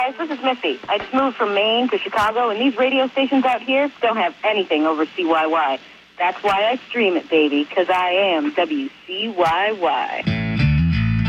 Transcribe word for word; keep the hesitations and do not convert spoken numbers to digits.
guys, this is Missy. I just moved from Maine to Chicago, and these radio stations out here don't have anything over C Y Y. That's why I stream it, baby, because I am W C Y Y.